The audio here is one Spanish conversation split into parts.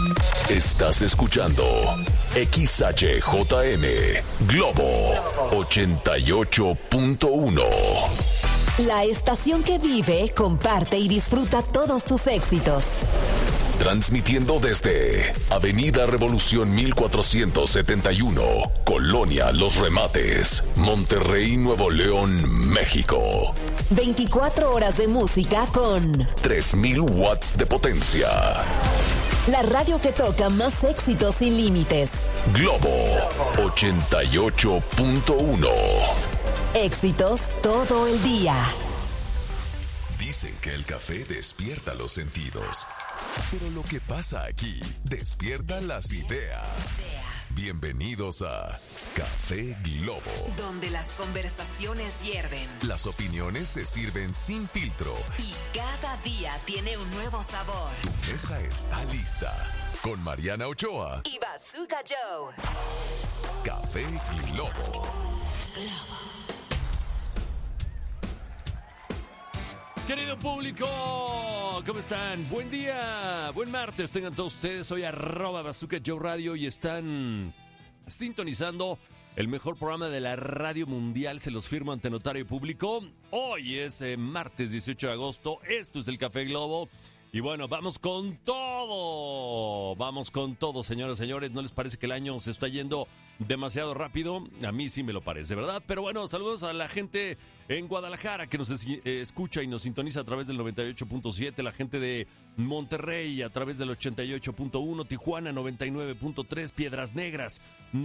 Estás escuchando XHJM Globo 88.1. La estación que vive, comparte y disfruta todos tus éxitos. Transmitiendo desde Avenida Revolución 1471, Colonia Los Remates, Monterrey, Nuevo León, México. 24 horas de música con 3000 watts de potencia. La radio que toca más éxitos sin límites. Globo 88.1. Éxitos todo el día. Dicen que el café despierta los sentidos, pero lo que pasa aquí despierta las ideas. Bienvenidos a Café Globo, donde las conversaciones hierven, las opiniones se sirven sin filtro y cada día tiene un nuevo sabor. Tu mesa está lista con Mariana Ochoa y Bazooka Joe. Café Globo. Querido público, ¿cómo están? Buen día, buen martes tengan todos ustedes. Soy @Bazooka Joe Radio y están sintonizando el mejor programa de la radio mundial. Se los firmo ante notario público. Hoy es martes 18 de agosto. Esto es el Café Globo. Y bueno, vamos con todo, señoras y señores. ¿No les parece que el año se está yendo demasiado rápido? A mí sí me lo parece, ¿verdad? Pero bueno, saludos a la gente en Guadalajara que nos escucha y nos sintoniza a través del 98.7, la gente de Monterrey a través del 88.1, Tijuana 99.3, Piedras Negras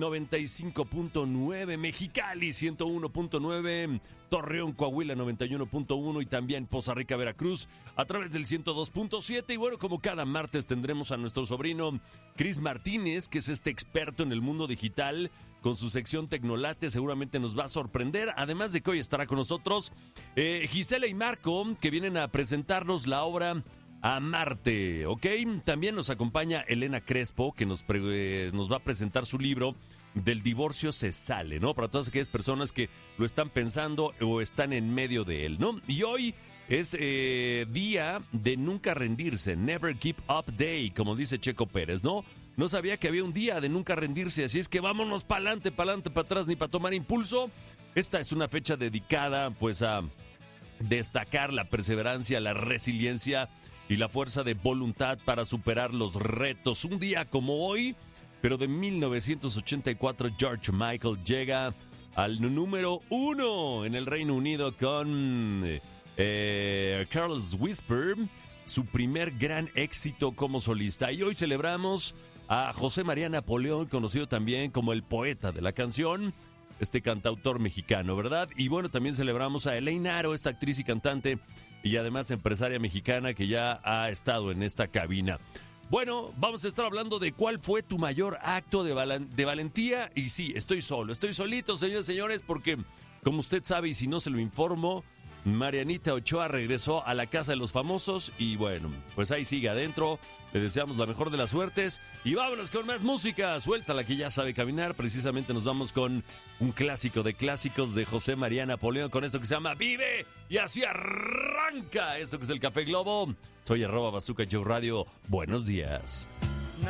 95.9, Mexicali 101.9, Torreón, Coahuila 91.1 y también Poza Rica, Veracruz a través del 102.7. Y bueno, como cada martes tendremos a nuestro sobrino Chris Martínez, que es este experto en el mundo digital, con su sección Tecnolate. Seguramente nos va a sorprender, además de que hoy estará con nosotros Gisela y Marco, que vienen a presentarnos la obra Amarte, ¿ok? También nos acompaña Elena Crespo, que nos va a presentar su libro Del divorcio se sale, ¿no? Para todas aquellas personas que lo están pensando o están en medio de él, ¿no? Y hoy es día de nunca rendirse, Never Give Up Day, como dice Checo Pérez, ¿no? No sabía que había un día de nunca rendirse, así es que vámonos para adelante, para atrás, ni para tomar impulso. Esta es una fecha dedicada, pues, a destacar la perseverancia, la resiliencia y la fuerza de voluntad para superar los retos. Un día como hoy, pero de 1984, George Michael llega al número 1 en el Reino Unido con Careless Whisper, su primer gran éxito como solista. Y hoy celebramos a José María Napoleón, conocido también como el poeta de la canción, este cantautor mexicano, ¿verdad? Y bueno, también celebramos a Elaine Aro, esta actriz y cantante y además empresaria mexicana que ya ha estado en esta cabina. Bueno, vamos a estar hablando de cuál fue tu mayor acto de valentía. Y sí, estoy solito, señores y señores, porque como usted sabe y si no se lo informo, Marianita Ochoa regresó a la casa de los famosos y bueno, pues ahí sigue adentro. Le deseamos la mejor de las suertes y vámonos con más música. Suéltala que ya sabe caminar. Precisamente nos vamos con un clásico de clásicos de José María Napoleón con esto que se llama Vive, y así arranca esto que es el Café Globo. Soy @Bazooka Joe Radio. Buenos días.